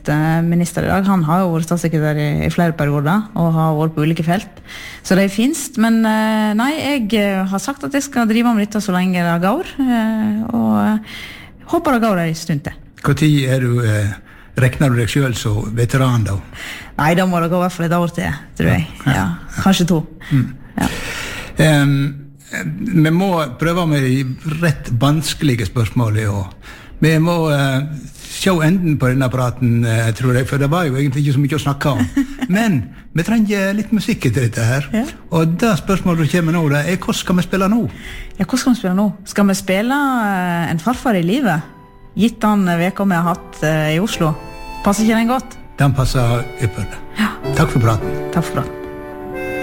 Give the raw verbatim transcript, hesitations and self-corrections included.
transportminister I dag. Han har jo vært statssekretær I, I flere perioder, og har vært på ulike felt. Så det finnes, men nei, jeg har sagt at jeg skal drive med dette så lenge det går, og håper det går en stund til. Hva tid er du, eh, rekner du deg selv som veteran da? Nei, da må det gå I hvert fall et år til, tror jeg. Ja, ja. Kanskje to. Mm. Ja. Um, vi må prøve med de rett vanskelige spørsmål I år. Vi må uh, se enden på denne praten, uh, tror jeg, for det var jo egentlig ikke så mye å snakke om. Men vi trenger litt musikk til dette her. Ja. Og det spørsmålet som kommer nå, det er hvordan skal vi spille nå? Ja, hvordan skal vi spille nå? Skal vi spille uh, En farfar I livet? Gitt den veka vi har hatt uh, I Oslo. Passer ikke den godt? Den passer ypperlig. Ja. Takk for praten. Takk for praten.